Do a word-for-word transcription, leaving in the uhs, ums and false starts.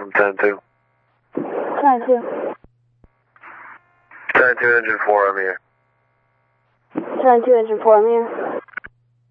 from ten two. ten two. ten two, engine four, I'm here. ten two, engine four, I'm here.